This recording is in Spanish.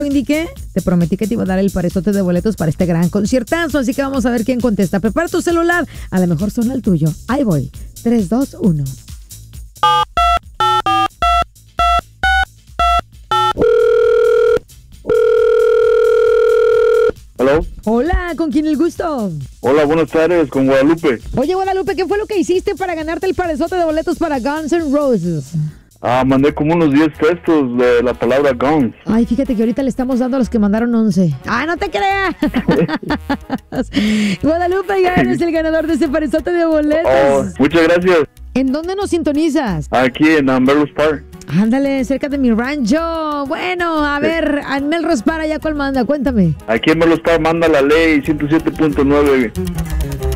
indiqué, te prometí que te iba a dar el parezote de boletos para este gran conciertazo, así que vamos a ver quién contesta. Prepara tu celular, a lo mejor suena el tuyo. Ahí voy. 3, 2, 1. ¿Aló? Hola, ¿con quién el gusto? Hola, buenas tardes, con Guadalupe. Oye, Guadalupe, ¿qué fue lo que hiciste para ganarte el parezote de boletos para Guns N' Roses? Mandé como unos 10 textos de la palabra Guns. Ay, fíjate que ahorita le estamos dando a los que mandaron 11. ¡Ah, no te creas! Guadalupe, ya eres el ganador de ese parezote de boletos. Muchas gracias. ¿En dónde nos sintonizas? Aquí en Melrose Park. Ándale, cerca de mi rancho. Bueno, a ver, en Melrose Park, ¿allá cuál manda? Cuéntame. Aquí en Melrose Park manda la ley 107.9.